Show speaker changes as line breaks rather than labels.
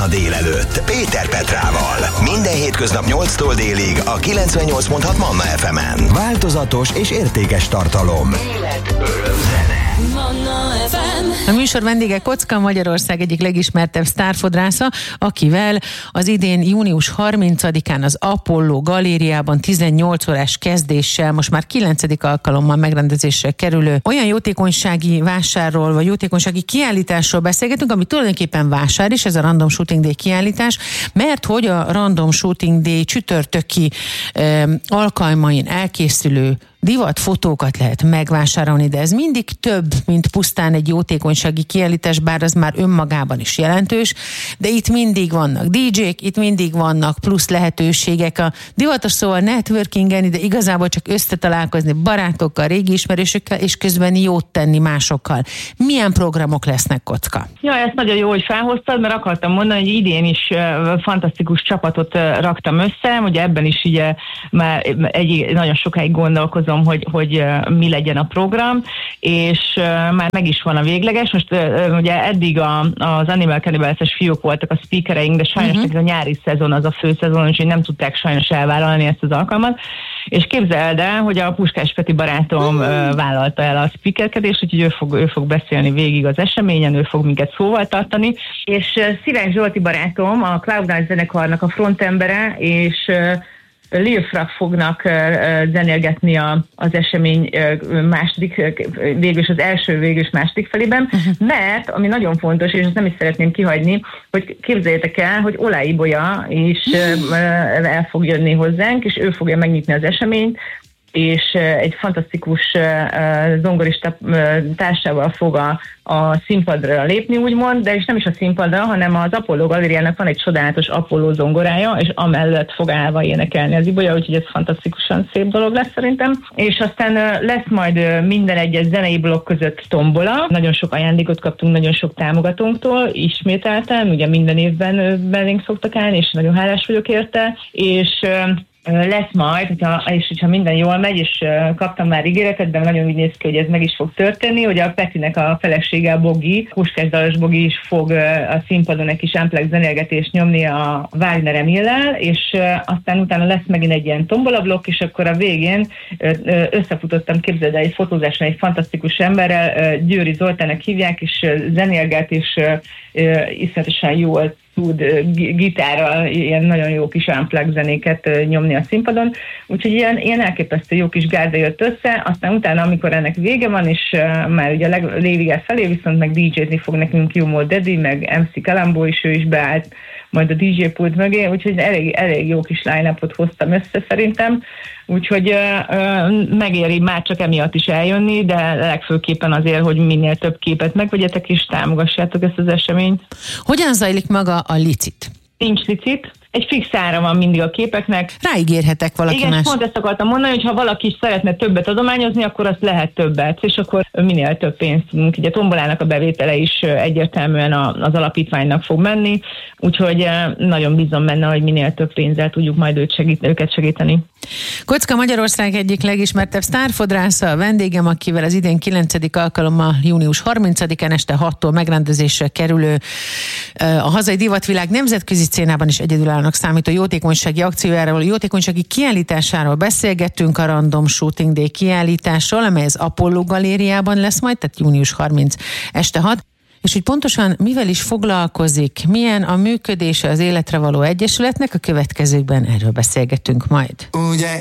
a délelőtt Péter Petrával. Minden hétköznap 8-tól délig a 98.6 Manna FM-en. Változatos és értékes tartalom. Élet, öröm, zene.
Manna FM.
A műsor vendége Kocka, Magyarország egyik legismertebb sztárfodrásza, akivel az idén június 30-án az Apollo galériában 18 órás kezdéssel most már 9. alkalommal megrendezésre kerülő olyan jótékonysági vásárról vagy jótékonysági kiállításról beszélgetünk, ami tulajdonképpen vásár is, ez a Random Shooting Day kiállítás, mert hogy a Random Shooting Day csütörtöki alkalmain elkészülő divatfotókat lehet megvásárolni, de ez mindig több, mint pusztán egy jótékonysági kiállítás, bár az már önmagában is jelentős, de itt mindig vannak DJ-k, itt mindig vannak plusz lehetőségek a divatos szóval networkingen, de igazából csak összetalálkozni barátokkal, régi ismerősökkel, és közben jót tenni másokkal. Milyen programok lesznek, Kocka?
Ja, ezt nagyon jó, hogy felhoztad, mert akartam mondani, hogy idén is fantasztikus csapatot raktam össze, ugye ebben is ugye már nagyon sokáig gondolkozom, hogy mi legyen a program, és már meg is van a végleges. Most ugye eddig az Animal Cannibals-es fiúk voltak a speakereink, de sajnos ez a nyári szezon az a fő szezon, úgyhogy nem tudták sajnos elvállalni ezt az alkalmat. És képzeld el, hogy a Puskás Peti barátom vállalta el a speakerkedést, úgyhogy ő fog beszélni végig az eseményen, ő fog minket szóval tartani. És Szilágy Zsolti barátom, a Cloud9 zenekarnak a frontembere, és Lil Frag fognak zenélgetni az esemény végül az első, végül második felében, mert, ami nagyon fontos, és ezt nem is szeretném kihagyni, hogy képzeljétek el, hogy Olá Ibolya is el fog jönni hozzánk, és ő fogja megnyitni az eseményt, és egy fantasztikus zongorista társával fog a színpadra lépni, úgymond, de és nem is a színpadra, hanem az Apollo galériának van egy csodálatos Apollo zongorája, és amellett fog állva énekelni az Ibolya, úgyhogy ez fantasztikusan szép dolog lesz szerintem. És aztán lesz majd minden egyes zenei blokk között tombola. Nagyon sok ajándékot kaptunk, nagyon sok támogatónktól, ismételten, ugye minden évben belénk szoktak állni, és nagyon hálás vagyok érte, és lesz majd, hogyha minden jól megy, és kaptam már ígéretet, de nagyon úgy néz ki, hogy ez meg is fog történni, hogy a Petinek a felesége, a Bogi, Puskás dalos Bogi is fog a színpadon egy kis unplugged zenélgetést nyomni a Wagner Emillel, és aztán utána lesz megint egy ilyen tombolablokk, és akkor a végén összefutottam, képzeld el, egy fotózáson egy fantasztikus emberrel, Győri Zoltának hívják, és zenélget, és iszonyatosan jól tud gitárral ilyen nagyon jó kis unplugged zenéket nyomni a színpadon, úgyhogy ilyen elképesztő jó kis gárda jött össze, aztán utána, amikor ennek vége van, és már ugye a lévige felé, viszont meg DJ-zni fog nekünk Jumó Dedi, meg MC Kalambó is, ő is beállt majd a DJ pult mögé, úgyhogy elég jó kis line-upot hoztam össze szerintem, úgyhogy megéri már csak emiatt is eljönni, de legfőképpen azért, hogy minél több képet megvegyetek és támogassátok ezt az eseményt.
Hogyan zajlik maga a licit?
Nincs licit. Egy fix ára van mindig a képeknek.
Ráígérhetek valaki
igen,
más.
Igen, pont ezt akartam mondani, hogy ha valaki is szeretne többet adományozni, akkor azt lehet többet, és akkor minél több pénzt tudunk. Ugye a tombolának a bevétele is egyértelműen az alapítványnak fog menni, úgyhogy nagyon bízom benne, hogy minél több pénzzel tudjuk majd őket segíteni.
Kocka, Magyarország egyik legismertebb sztárfodrásza, a vendégem, akivel az idén 9. alkalommal június 30-án este 6-tól megrendezésre kerülő a hazai divatvilág nemzetközi szcénában is egyedülállónak számító jótékonysági akciójáról, jótékonysági kiállításáról beszélgettünk, a Random Shooting Day kiállításról, amely az Apollo galériában lesz majd, tehát június 30 este 6. És hogy pontosan mivel is foglalkozik, milyen a működése az Életre Való Egyesületnek, a következőkben erről beszélgetünk majd.
Ugye